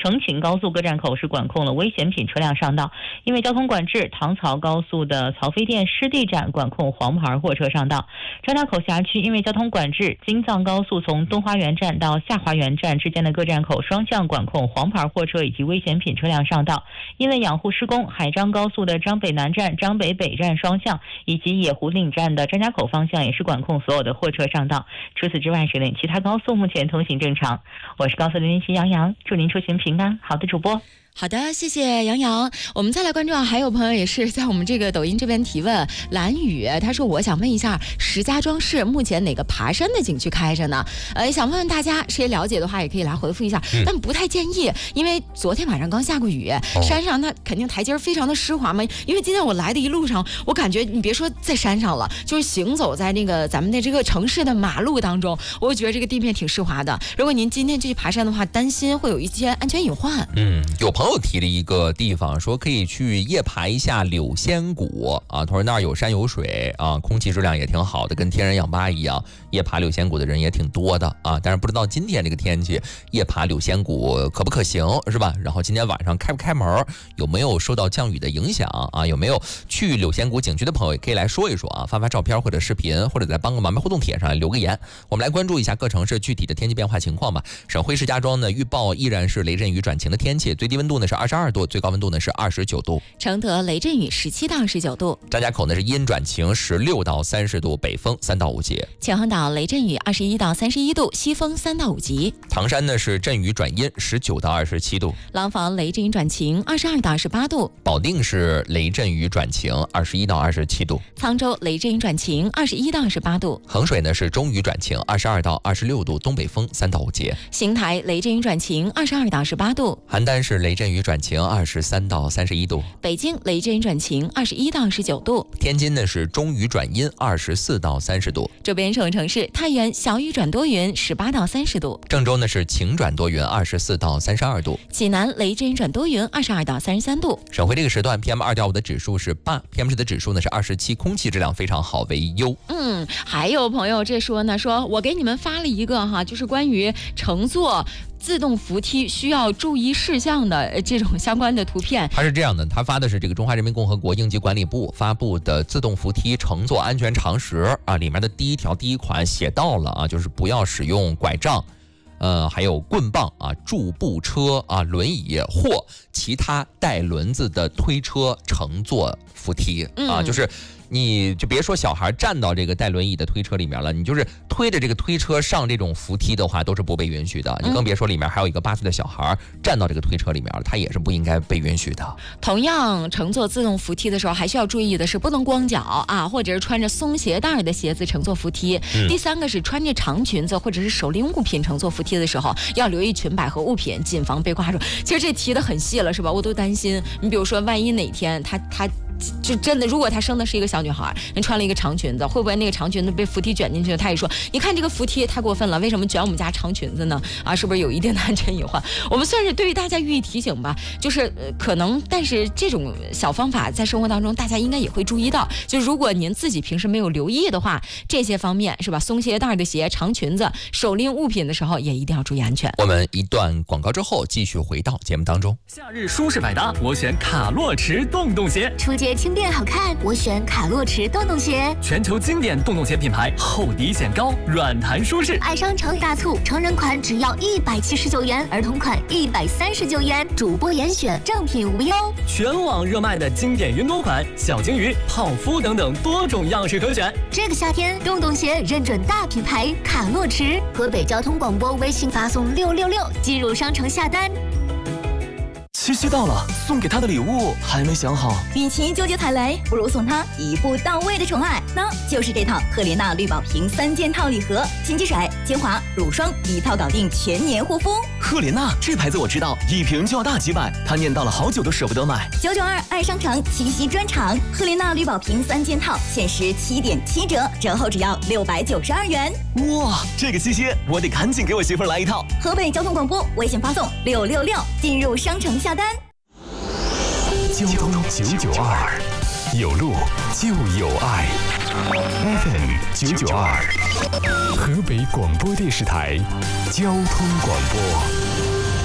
成秦高速各站口是管控了危险品车辆上道，因为交通管制，唐曹高速的曹妃甸湿地站管控黄牌货车上道。张家口辖区因为交通管制，京藏高速从东花园站到下花园站之间的各站口双向管控黄牌货车以及危险品车辆上道。因为养护施工，海张高速的张北南站、张北北站双向以及野湖岭站的张家口方向也是管控所有的货车上道。除此之外，省内其他高速目前通行正常。我是高速零零七杨洋，祝您出行平安。好的，主播。 好的，谢谢杨洋。我们再来关注还有朋友也是在我们这个抖音这边提问，蓝宇他说我想问一下，石家庄市目前哪个爬山的景区开着呢？想问问大家，谁了解的话也可以来回复一下，但不太建议，因为昨天晚上刚下过雨，山上那肯定台阶非常的湿滑嘛。因为今天我来的一路上，我感觉你别说在山上了，就是行走在那个咱们的这个城市的马路当中，我觉得这个地面挺湿滑的。如果您今天去爬山的话，担心会有一些安全隐患。 有朋友提了一个地方，说可以去夜爬一下柳仙谷啊，他说那儿有山有水啊，空气质量也挺好的，跟天然氧吧一样。夜爬柳仙谷的人也挺多的啊，但是不知道今天这个天气夜爬柳仙谷可不可行，是吧？然后今天晚上开不开门，有没有受到降雨的影响啊？有没有去柳仙谷景区的朋友也可以来说一说啊，发发照片或者视频，或者在帮个忙互动帖上留个言。我们来关注一下各城市具体的天气变化情况吧。省会石家庄呢，预报依然是雷阵雨转晴的天气，最低温度呢是22度，最高温度呢是29度。 承德雷阵雨17到19度。 张家口呢是阴转晴16到30度，北风3到5级。 秦皇岛雷阵雨21到31度，西风3到5级。 唐山呢是阵雨转阴19到27度。 廊坊雷阵雨转晴22到28度。 保定是雷阵雨转晴21到27度。 沧州雷阵雨转晴21到28度。 衡水呢是中雨转晴22到26度，东北风3到5级。 邢台雷阵雨转晴22到18度。 邯郸是雷阵雨转晴23到31度。 北京雷阵雨转晴21到19度。 天津呢是中雨转阴24到30度。 周边省城市太原小雨转多云18到30度。 郑州呢是晴转多云24到32度。 济南雷阵雨转多云22到33度。 省会这个时段 PM2.5 的指数是8， PM10 的指数呢是27，空气质量非常好为优。 还有朋友这说呢，说我给你们发了一个就是关于乘坐自动扶梯需要注意事项的这种相关的图片。 他是这样的，他发的是这个中华人民共和国应急管理部发布的自动扶梯乘坐安全常识啊，里面的第一款写到了啊，就是不要使用拐杖，还有棍棒啊、助步车啊、轮椅或其他带轮子的推车乘坐扶梯啊，就是你就别说小孩站到这个带轮椅的推车里面了，你就是推着这个推车上这种扶梯的话，都是不被允许的。你更别说里面还有一个8岁的小孩站到这个推车里面了，他也是不应该被允许的。 同样，乘坐自动扶梯的时候，还需要注意的是，不能光脚啊，或者是穿着松鞋带的鞋子乘坐扶梯。第三个是穿着长裙子或者是手拎物品乘坐扶梯的时候，要留意裙摆和物品，谨防被刮住。其实这提的很细了，是吧？我都担心，你比如说，万一哪天他就真的，如果她生的是一个小女孩，人穿了一个长裙子，会不会那个长裙子被扶梯卷进去？她也说，你看这个扶梯太过分了，为什么卷我们家长裙子呢？啊，是不是有一定的安全隐患？我们算是对于大家予以提醒吧，就是可能，但是这种小方法在生活当中大家应该也会注意到，就如果您自己平时没有留意的话，这些方面是吧？松鞋带的鞋、长裙子、手拎物品的时候也一定要注意安全。 我们一段广告之后继续回到节目当中。 夏日舒适百搭，我选卡洛驰洞洞鞋。 出街轻便好看，我选卡洛驰洞洞鞋。 全球经典洞洞鞋品牌，厚底显高，软弹舒适。 爱商城大促，成人款只要179元，儿童款139元，主播严选，正品无忧。 全网热卖的经典云朵款，小鲸鱼、泡芙等等多种样式可选。 这个夏天，洞洞鞋认准大品牌卡洛驰。河北交通广播微信发送666进入商城下单。 七夕到了，送给他的礼物还没想好。 与其纠结踩雷，不如送他一步到位的宠爱，那就是这套赫莲娜绿宝瓶3件套礼盒，洗洁水、精华、乳霜一套搞定全年护肤。 赫莲娜这牌子我知道，一瓶就要大几百，他念叨了好久都舍不得买。 992爱商城七夕专场，赫莲娜绿宝瓶3件套限时7.7折，折后只要692元。 哇，这个七夕我得赶紧给我媳妇儿来一套。 河北交通广播微信发送666进入商城下单。 交通992，有路就有爱。FM 992，河北广播电视台交通广播。